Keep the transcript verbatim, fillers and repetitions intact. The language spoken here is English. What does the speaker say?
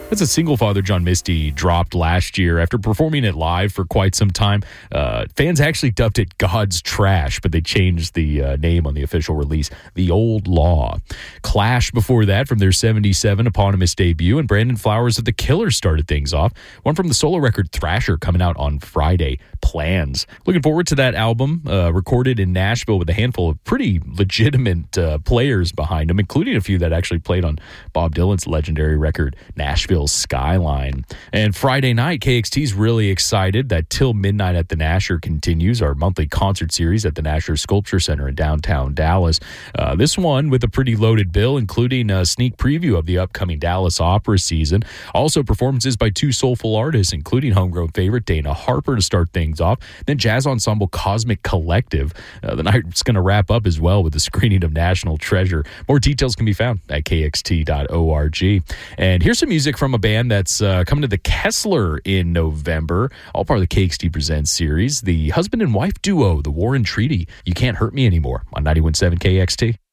That's a single Father John Misty dropped last year after performing it live for quite some time. Uh, fans actually dubbed it God's Trash, but they changed the uh, name on the official release, The Old Law. Clash before that from their seventy-seven eponymous debut, and Brandon Flowers of The Killers started things off. One from the solo record Thrasher coming out on Friday, Plans. Looking forward to that album, uh, recorded in Nashville with a handful of pretty legitimate uh, players behind them, including a few that actually played on Bob Dylan's legendary record, Nashville Skyline. And Friday night, K X T's really excited that Till Midnight at the Nasher continues, our monthly concert series at the Nasher Sculpture Center in downtown Dallas. Uh, this one with a pretty loaded bill, including a sneak preview of the upcoming Dallas opera season. Also performances by two soulful artists, including homegrown favorite Dana Harper to start things off, then jazz ensemble Cosmic Collective. Uh, the night's going to wrap up as well with a screening of National Treasure. More details can be found at k x t dot org. And here's some music from From a band that's uh, coming to the Kessler in November, all part of the K X T Presents series, the husband and wife duo, The War and Treaty, You Can't Hurt Me Anymore, on ninety-one point seven K X T.